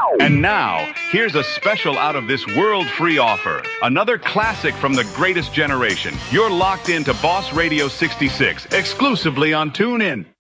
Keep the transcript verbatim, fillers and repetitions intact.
And now, here's a special out-of-this-world free offer. Another classic from the greatest generation. You're locked into Boss Radio sixty-six, exclusively on TuneIn.